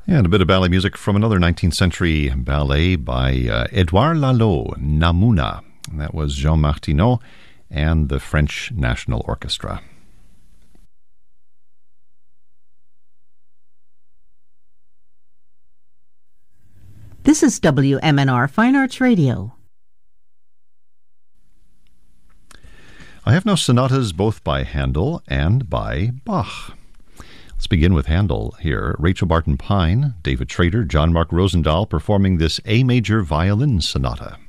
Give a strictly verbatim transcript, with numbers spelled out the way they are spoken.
And a bit of ballet music from another nineteenth century ballet by uh, Edouard Lalo, Namouna. And that was Jean Martineau and the French National Orchestra. This is W M N R Fine Arts Radio. I have now sonatas both by Handel and by Bach. Let's begin with Handel here. Rachel Barton Pine, David Trader, John Mark Rosendahl performing this A major violin sonata.